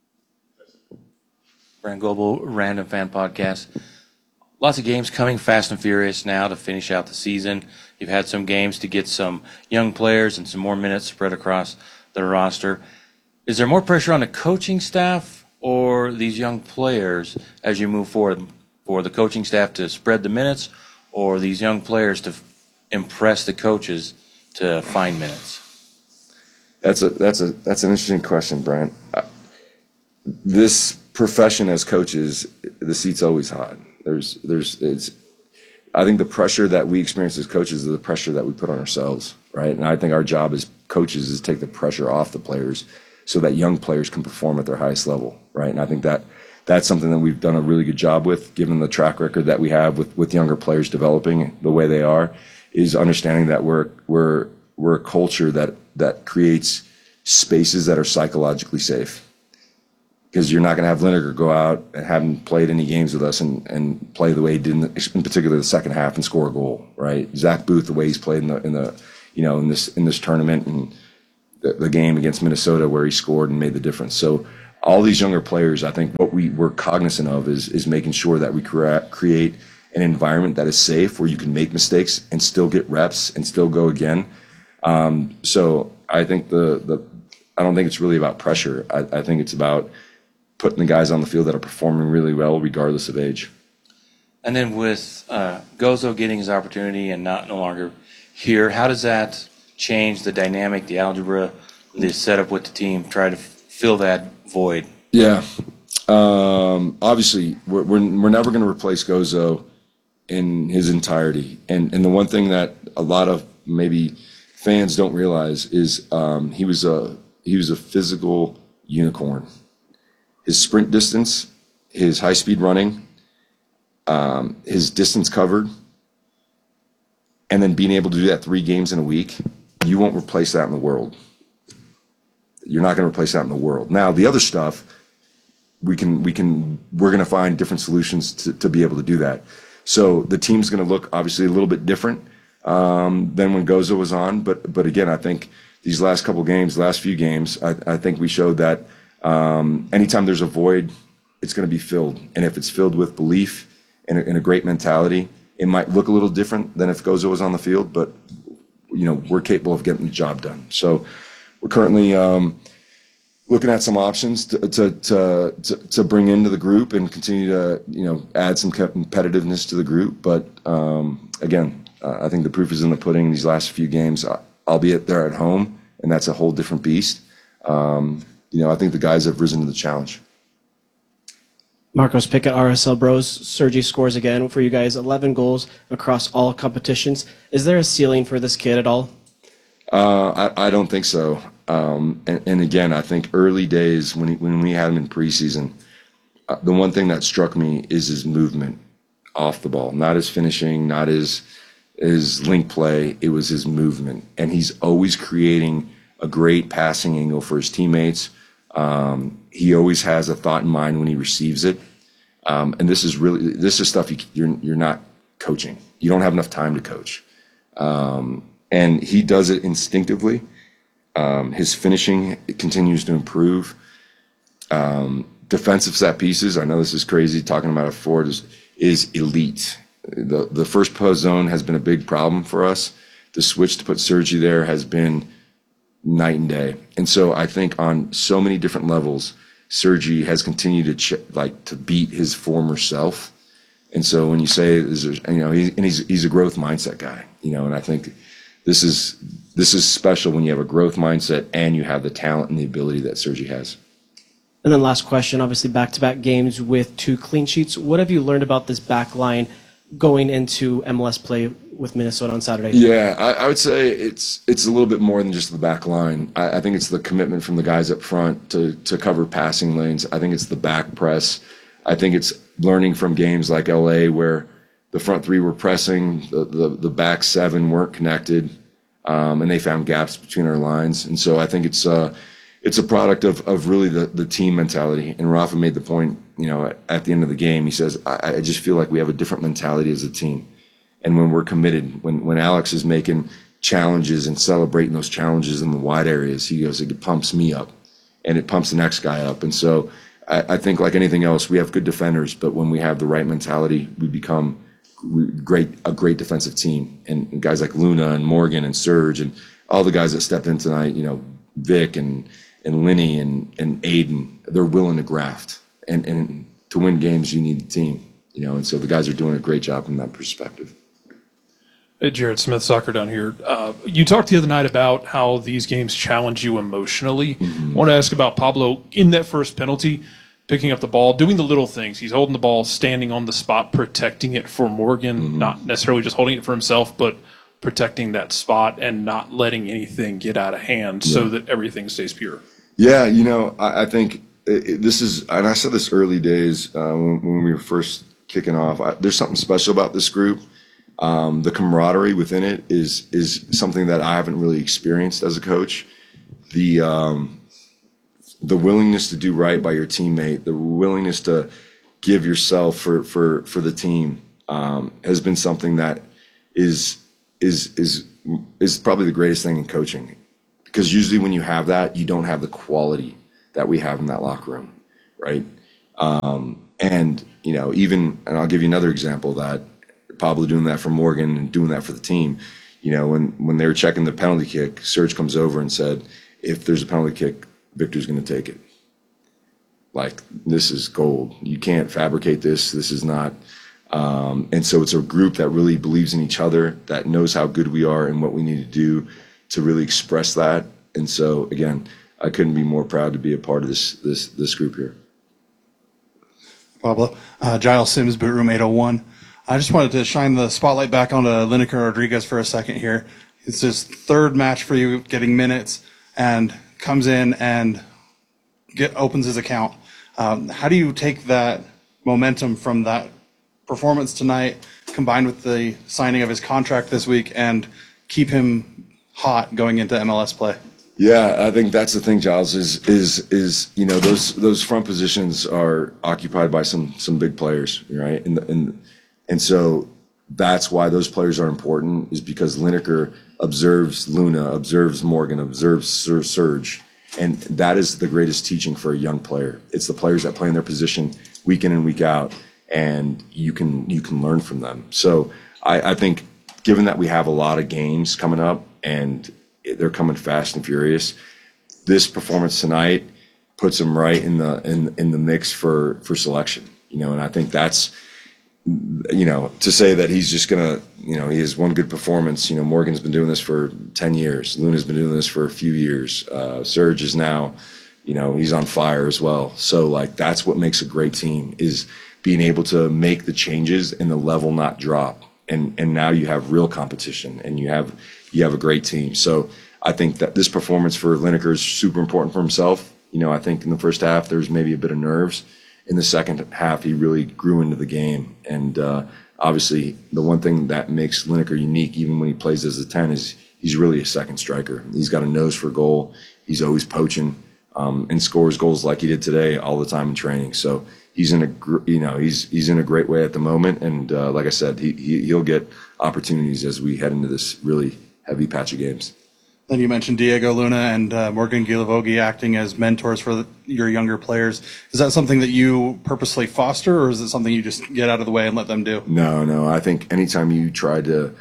Brand Global Random Fan Podcast. Lots of games coming fast and furious now to finish out the season. You've had some games to get some young players and some more minutes spread across the roster. Is there more pressure on the coaching staff or these young players as you move forward? For the coaching staff to spread the minutes or these young players to impress the coaches to find minutes? That's an interesting question, Brian. this profession as coaches, the seat's always hot. I think the pressure that we experience as coaches is the pressure that we put on ourselves, right? And I think our job as coaches is to take the pressure off the players so that young players can perform at their highest level, right? And I think that's something that we've done a really good job with, given the track record that we have with younger players developing the way they are, is understanding that we're a culture that creates spaces that are psychologically safe. Because you're not going to have Lineker go out and haven't played any games with us and play the way he did in particular the second half and score a goal, right? Zach Booth, the way he's played in this tournament and the game against Minnesota where he scored and made the difference. So all these younger players, I think what we're cognizant of is making sure that we create an environment that is safe where you can make mistakes and still get reps and still go again. So I think I don't think it's really about pressure. I think it's about putting the guys on the field that are performing really well regardless of age. And then with Gozo getting his opportunity and no longer here, how does that change the dynamic, the algebra, the setup with the team, try to fill that void? Yeah. Obviously, we're never going to replace Gozo in his entirety. And the one thing that a lot of maybe fans don't realize is he was a physical unicorn. His sprint distance, his high-speed running, his distance covered, and then being able to do that 3 games in a week, you won't replace that in the world. You're not going to replace that in the world. Now, the other stuff, we're going to find different solutions to be able to do that. So the team's going to look obviously a little bit different than when Gozo was on. But again, I think these last few games, I think we showed that anytime there's a void, it's going to be filled. And if it's filled with belief and a great mentality, it might look a little different than if Gozo was on the field, but we're capable of getting the job done. So we're currently looking at some options to bring into the group and continue to add some competitiveness to the group. But again, I think the proof is in the pudding. These last few games, albeit they're at home, and that's a whole different beast. I think the guys have risen to the challenge. Marcos Pickett, RSL Bros. Sergi scores again for you guys, 11 goals across all competitions. Is there a ceiling for this kid at all? I don't think so. And again, I think early days when we had him in preseason, the one thing that struck me is his movement off the ball, not his finishing, not his link play. It was his movement, and he's always creating a great passing angle for his teammates. He always has a thought in mind when he receives it. And this is stuff you're not coaching. You don't have enough time to coach. And he does it instinctively. His finishing continues to improve. Defensive set pieces, I know this is crazy talking about a forward, is elite. The first post zone has been a big problem for us. The switch to put Sergi there has been night and day. And so I think on so many different levels, Sergi has continued to beat his former self. And so when you say, he's a growth mindset guy, and I think this is special when you have a growth mindset and you have the talent and the ability that Sergi has. And then last question, obviously back-to-back games with 2 clean sheets. What have you learned about this back line going into MLS play with Minnesota on Saturday? Yeah, I would say it's a little bit more than just the back line. I think it's the commitment from the guys up front to cover passing lanes. I think it's the back press. I think it's learning from games like LA where the front 3 were pressing, the back 7 weren't connected, and they found gaps between our lines. And so I think it's a product of really the team mentality. And Rafa made the point, at the end of the game, he says, I just feel like we have a different mentality as a team. And when we're committed, when Alex is making challenges and celebrating those challenges in the wide areas, he goes, it pumps me up and it pumps the next guy up. And so I think like anything else, we have good defenders, but when we have the right mentality, we become a great defensive team. And guys like Luna and Morgan and Serge and all the guys that stepped in tonight, Vic and Linny and Aiden, they're willing to graft. And to win games, you need a team, and so the guys are doing a great job from that perspective. Hey, Jared Smith, Soccer Down here. You talked the other night about how these games challenge you emotionally. I want to ask about Pablo in that first penalty. picking up the ball, doing the little things. He's holding the ball, standing on the spot, protecting it for Morgan, not necessarily just holding it for himself, but protecting that spot and not letting anything get out of hand so that everything stays pure. Yeah, I think this is, and I said this early days when we were first kicking off, there's something special about this group. The camaraderie within it is something that I haven't really experienced as a coach. The willingness to do right by your teammate, the willingness to give yourself for the team has been something that is probably the greatest thing in coaching. Because usually when you have that, you don't have the quality that we have in that locker room, right? And I'll give you another example that Pablo doing that for Morgan and doing that for the team. When they were checking the penalty kick, Serge comes over and said, if there's a penalty kick, Victor's going to take it. Like, this is gold. You can't fabricate this. This is not. And so it's a group that really believes in each other, that knows how good we are and what we need to do to really express that. And so, again, I couldn't be more proud to be a part of this group here. Pablo, Giles Sims, Boot Room 801. I just wanted to shine the spotlight back onto Lineker Rodriguez for a second here. It's his third match for you, getting minutes, and comes in and opens his account. How do you take that momentum from that performance tonight, combined with the signing of his contract this week, and keep him hot going into MLS play? Yeah, I think that's the thing, Giles, is those front positions are occupied by some big players, right? And so that's why those players are important, is because Lineker observes Luna, observes Morgan, observes Serge, and that is the greatest teaching for a young player. It's the players that play in their position week in and week out, and you can learn from them. So I think, given that we have a lot of games coming up and they're coming fast and furious, this performance tonight puts him right in the mix for selection. And I think that's, to say that he's just gonna, he has one good performance. Morgan's been doing this for 10 years. Luna's been doing this for a few years. Serge is now, he's on fire as well. So that's what makes a great team, is being able to make the changes and the level not drop. And now you have real competition, and you have a great team. So I think that this performance for Lineker is super important for himself. I think in the first half there's maybe a bit of nerves. In the second half, he really grew into the game. And obviously, the one thing that makes Lineker unique, even when he plays as a 10, is he's really a second striker. He's got a nose for goal. He's always poaching, and scores goals like he did today all the time in training. So he's in he's in a great way at the moment. And like I said, he'll get opportunities as we head into this really heavy patch of games. Then you mentioned Diego Luna and Morgan Guilavogui acting as mentors for your younger players. Is that something that you purposely foster, or is it something you just get out of the way and let them do? No. I think anytime you try to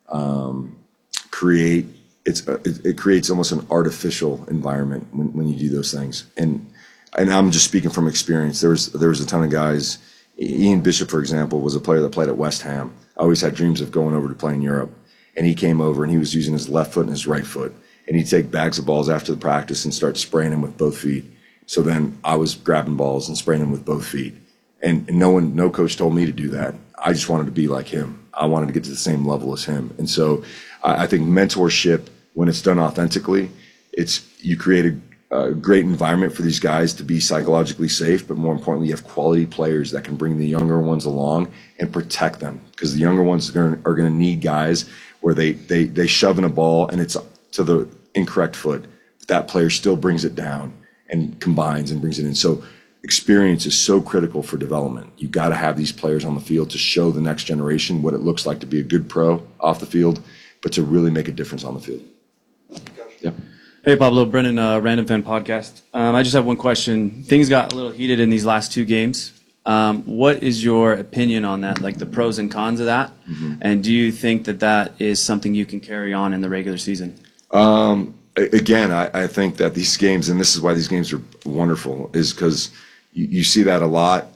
create, it creates almost an artificial environment when you do those things. And I'm just speaking from experience. There was a ton of guys. Ian Bishop, for example, was a player that played at West Ham. I always had dreams of going over to play in Europe. And he came over and he was using his left foot and his right foot. And he'd take bags of balls after the practice and start spraying them with both feet. So then I was grabbing balls and spraying them with both feet. And no coach told me to do that. I just wanted to be like him. I wanted to get to the same level as him. And so I think mentorship, when it's done authentically, you create a great environment for these guys to be psychologically safe, but more importantly, you have quality players that can bring the younger ones along and protect them. Because the younger ones are going to need guys where they shove in a ball and it's to the incorrect foot. That player still brings it down and combines and brings it in. So experience is so critical for development. You got to have these players on the field to show the next generation what it looks like to be a good pro off the field, but to really make a difference on the field. Yeah. Hey, Pablo, Brennan, Random Fan Podcast. I just have one question. Things got a little heated in these last two games. What is your opinion on that, like the pros and cons of that? Mm-hmm. And do you think that is something you can carry on in the regular season? Again, I think that these games, and this is why these games are wonderful, is because you see that a lot.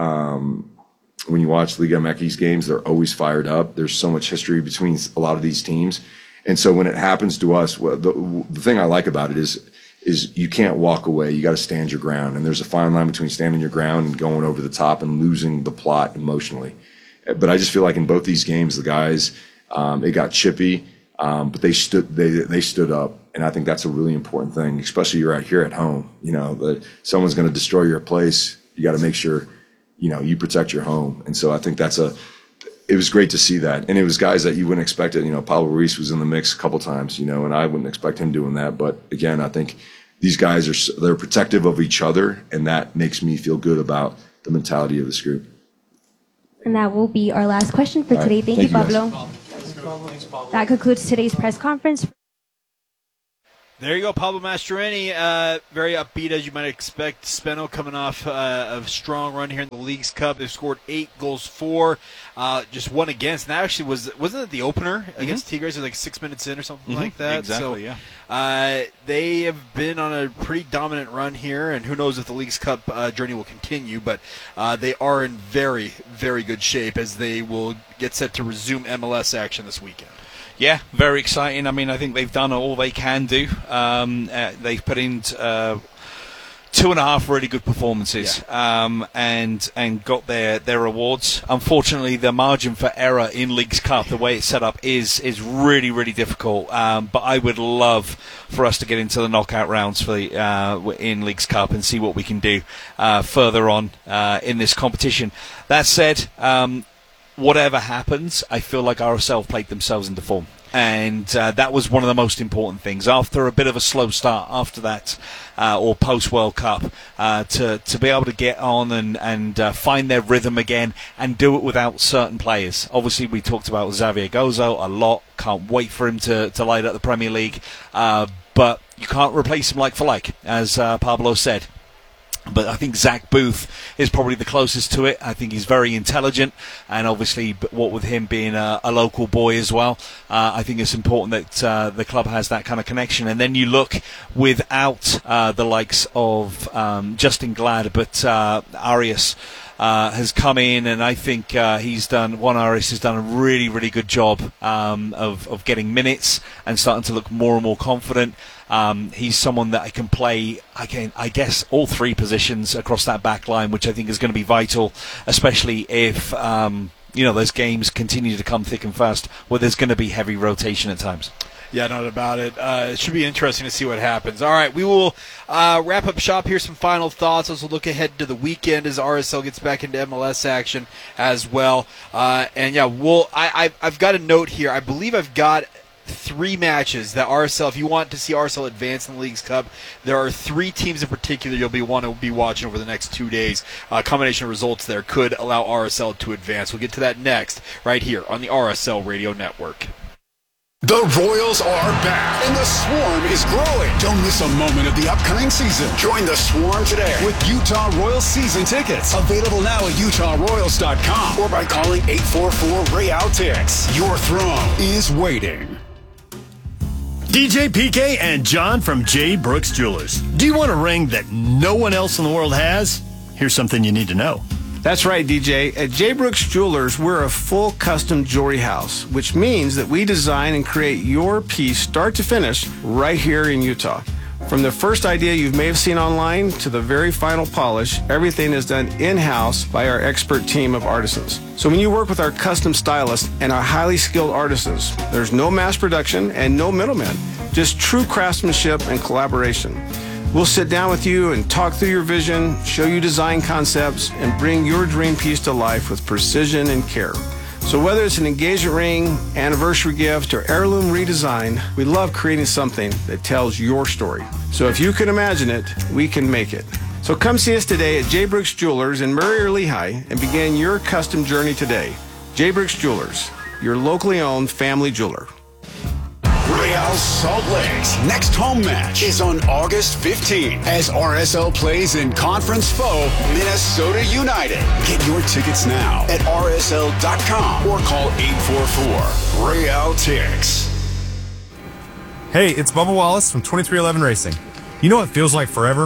When you watch Liga MX games, they're always fired up. There's so much history between a lot of these teams. And so when it happens to us, well, the thing I like about it is is you can't walk away. You got to stand your ground. And there's a fine line between standing your ground and going over the top and losing the plot emotionally. But I just feel like in both these games, the guys, it got chippy, but they stood up. And I think that's a really important thing, especially you're out here at home. You know, that someone's going to destroy your place. You got to make sure, you know, you protect your home. And so I think it was great to see that. And it was guys that you wouldn't expect it. You know, Pablo Ruiz was in the mix a couple times, you know, and I wouldn't expect him doing that. But again, I think these guys they're protective of each other, and that makes me feel good about the mentality of this group. And that will be our last question for today. Thank you, Pablo. That concludes today's press conference. There you go, Pablo Mastroeni, very upbeat as you might expect. Speno coming off a strong run here in the Leagues Cup. They've scored 8 goals, 4, just 1 against. And that actually wasn't it the opener against Tigres? It was like 6 minutes in or something like that. Exactly, so, yeah. They have been on a pretty dominant run here, and who knows if the Leagues Cup journey will continue. But they are in very, very good shape as they will get set to resume MLS action this weekend. Yeah, very exciting. I mean, I think they've done all they can do. They've put in 2.5 really good performances, and got their awards. Unfortunately, the margin for error in Leagues Cup, the way it's set up, is really, really difficult. But I would love for us to get into the knockout rounds for in Leagues Cup and see what we can do further on in this competition. That said, whatever happens, I feel like RSL played themselves into form. And that was one of the most important things. After a bit of a slow start after that, or post-World Cup, to be able to get on and find their rhythm again and do it without certain players. Obviously, we talked about Xavier Gozo a lot. Can't wait for him to light up the Premier League. But you can't replace him like for like, as Pablo said. But I think Zach Booth is probably the closest to it. I think he's very intelligent, and obviously, what with him being a local boy as well, I think it's important that the club has that kind of connection. And then you look without the likes of Justin Glad, but Arias has come in, and I think Juan Arias has done a really, really good job of getting minutes and starting to look more and more confident. He's someone that I can play, I guess, all 3 positions across that back line, which I think is going to be vital, especially if those games continue to come thick and fast, where there's going to be heavy rotation at times. Yeah, not about it. It should be interesting to see what happens. All right, we will wrap up shop here. Some final thoughts. Also look ahead to the weekend as RSL gets back into MLS action as well. And yeah, I've got a note here. I believe I've got 3 matches that RSL, if you want to see RSL advance in the Leagues Cup, there are 3 teams in particular you'll want to be watching over the next 2 days. A combination of results there could allow RSL to advance. We'll get to that next, right here on the RSL Radio Network. The Royals are back, and the Swarm is growing. Don't miss a moment of the upcoming season. Join the Swarm today with Utah Royals season tickets. Available now at UtahRoyals.com or by calling 844-REAL-TICKS. Your throne is waiting. DJ PK and John from J. Brooks Jewelers. Do you want a ring that no one else in the world has? Here's something you need to know. That's right, DJ. At J. Brooks Jewelers, we're a full custom jewelry house, which means that we design and create your piece start to finish right here in Utah. From the first idea you may have seen online to the very final polish, everything is done in-house by our expert team of artisans. So when you work with our custom stylists and our highly skilled artisans, there's no mass production and no middlemen, just true craftsmanship and collaboration. We'll sit down with you and talk through your vision, show you design concepts, and bring your dream piece to life with precision and care. So whether it's an engagement ring, anniversary gift, or heirloom redesign, we love creating something that tells your story. So if you can imagine it, we can make it. So come see us today at J. Brooks Jewelers in Murray or Lehigh and begin your custom journey today. J. Brooks Jewelers, your locally owned family jeweler. Real Salt Lake's next home match is on August 15th as RSL plays in conference foe Minnesota United. Get your tickets now at RSL.com or call 844-REAL-TICKS. Hey, it's Bubba Wallace from 2311 Racing. You know what feels like forever?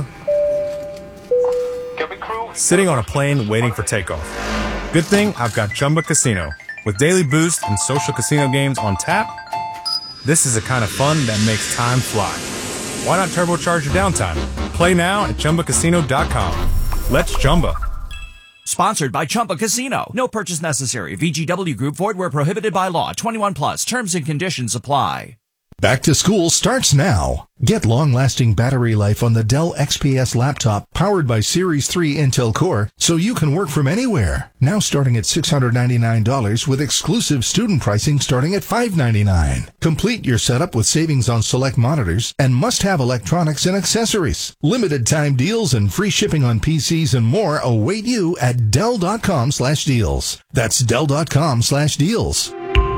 Sitting on a plane waiting for takeoff. Good thing I've got Chumba Casino. With daily boost and social casino games on tap, this is the kind of fun that makes time fly. Why not turbocharge your downtime? Play now at ChumbaCasino.com. Let's Chumba. Sponsored by Chumba Casino. No purchase necessary. VGW Group. Void where prohibited by law. 21 plus. Terms and conditions apply. Back to school starts now. Get long-lasting battery life on the Dell XPS laptop powered by Series 3 Intel Core so you can work from anywhere. Now starting at $699 with exclusive student pricing starting at $599. Complete your setup with savings on select monitors and must-have electronics and accessories. Limited time deals and free shipping on PCs and more await you at Dell.com/deals. That's Dell.com/deals.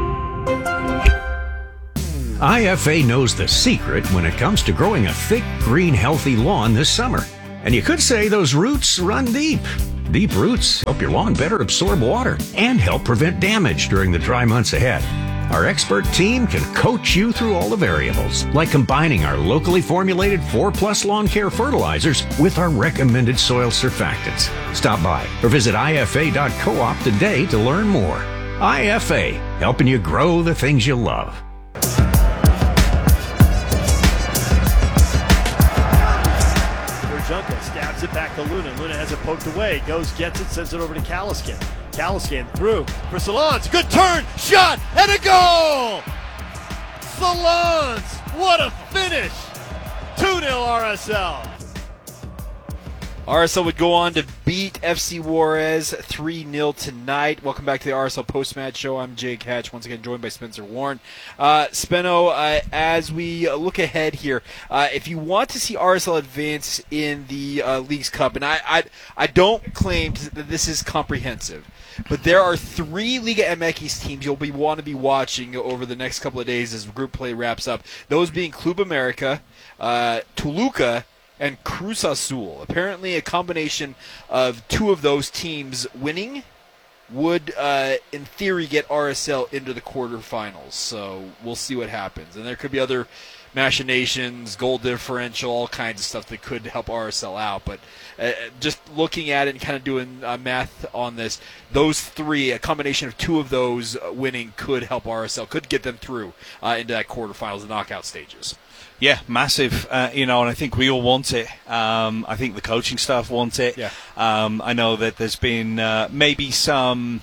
IFA knows the secret when it comes to growing a thick, green, healthy lawn this summer. And you could say those roots run deep. Deep roots help your lawn better absorb water and help prevent damage during the dry months ahead. Our expert team can coach you through all the variables, like combining our locally formulated 4+ lawn care fertilizers with our recommended soil surfactants. Stop by or visit IFA.coop today to learn more. IFA, helping you grow the things you love. Junko stabs it back to Luna. Luna has it poked away. Goes, gets it, sends it over to Caliscan. Caliscan through for Salons. Good turn, shot, and a goal! Salons, what a finish! 2-0 RSL. RSL would go on to beat FC Juarez 3-0 tonight. Welcome back to the RSL Post-Match Show. I'm Jake Hatch, once again joined by Spencer Warren. Spenno, as we look ahead here, if you want to see RSL advance in the Leagues Cup, and I don't claim that this is comprehensive, but there are 3 Liga MX teams you'll want to be watching over the next couple of days as group play wraps up. Those being Club America, Toluca, and Cruz Azul. Apparently a combination of 2 of those teams winning would, in theory, get RSL into the quarterfinals. So we'll see what happens. And there could be other machinations, goal differential, all kinds of stuff that could help RSL out. But just looking at it and kind of doing math on this, those 3, a combination of 2 of those winning could help RSL, could get them through into that quarterfinals, the knockout stages. Yeah, massive. And I think we all want it. I think the coaching staff want it. Yeah. I know that there's been maybe some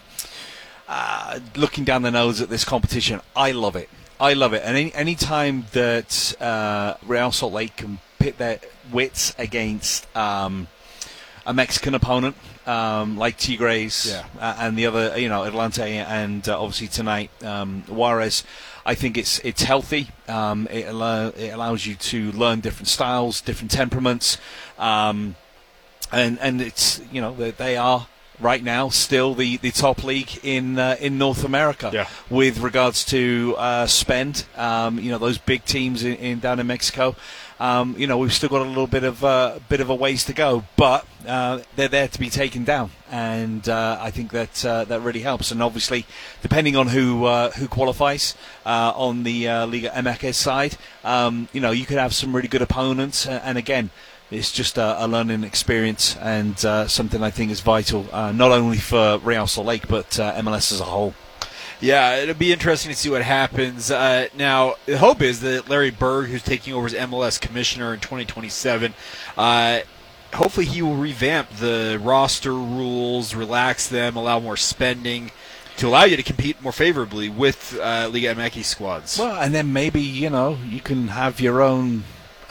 looking down the nose at this competition. I love it. And any time that Real Salt Lake can pit their wits against a Mexican opponent like Tigres and the other, Atlante and obviously tonight Juarez, I think it's healthy. It allows you to learn different styles, different temperaments, and it's they are right now still the top league in North America with regards to spend. Those big teams in down in Mexico. We've still got a little bit of a ways to go, but they're there to be taken down, and I think that really helps. And obviously, depending on who qualifies on the Liga MX side, you could have some really good opponents. And again, it's just a learning experience and something I think is vital, not only for Real Salt Lake but MLS as a whole. Yeah, it'll be interesting to see what happens. Now, the hope is that Larry Berg, who's taking over as MLS commissioner in 2027, hopefully he will revamp the roster rules, relax them, allow more spending to allow you to compete more favorably with Liga MX squads. Well, and then maybe, you can have your own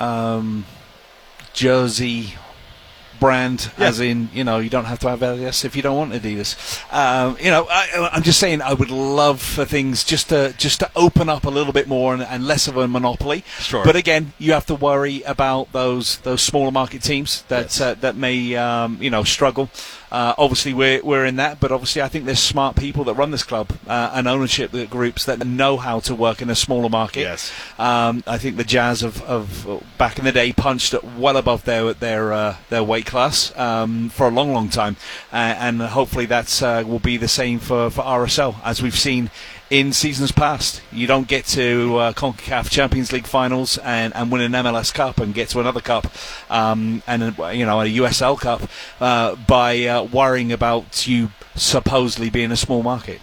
jersey brand, as in, you don't have to have Adidas if you don't want Adidas. I'm just saying I would love for things just to open up a little bit more and less of a monopoly. Sure. But again, you have to worry about those smaller market teams that may struggle. Obviously, we're in that, but obviously I think there's smart people that run this club and ownership groups that know how to work in a smaller market. Yes. I think the Jazz of back in the day punched well above their weight class for a long time, and hopefully that's will be the same for RSL, as we've seen in seasons past. You don't get to CONCACAF Champions League finals and win an MLS Cup and get to another cup and a USL Cup by worrying about you supposedly being a small market.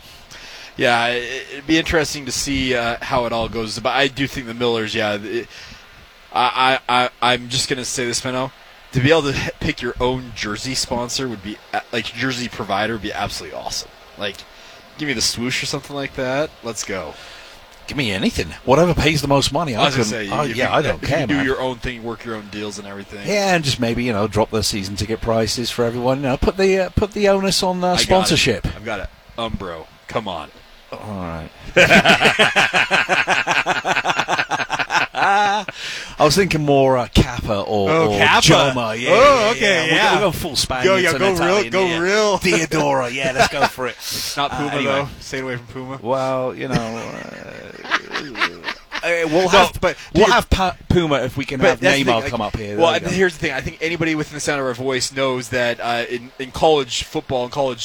Yeah, it'd be interesting to see how it all goes. But I do think the Millers, I'm just gonna say this, Menno. To be able to pick your own jersey sponsor would be jersey provider would be absolutely awesome. Like, give me the swoosh or something like that. Let's go. Give me anything, whatever pays the most money. I was gonna say, I don't care. You do man. your own thing, work your own deals and everything. Yeah, and just maybe drop the season ticket prices for everyone. Put the onus on sponsorship. I've got it. Umbro, come on. All right. I was thinking more Kappa or Kappa. Joma. Yeah, Oh, okay, yeah. We'll go full Spanish. Go real. Theodora, yeah, let's go for it. Not Puma, Anyway. though. Stay away from Puma. Well, we'll have Puma if we can have that's the Neymar thing, come up here. Well, There you go. here's the thing. I think anybody within the sound of our voice knows that in college football and college